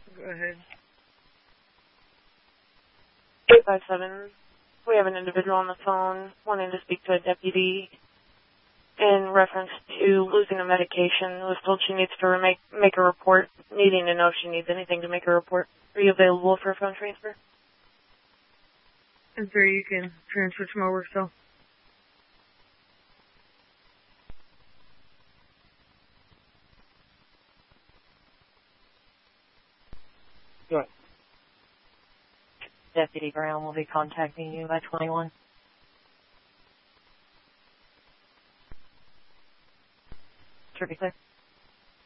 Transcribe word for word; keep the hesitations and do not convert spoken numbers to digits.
Go ahead. eight five seven. We have an individual on the phone wanting to speak to a deputy in reference to losing a medication. Was told she needs to make, make a report, needing to know if she needs anything to make a report. Are you available for a phone transfer? And sir, you can transfer to my work cell. Go ahead. Deputy Brown will be contacting you by twenty-one. Should be clear.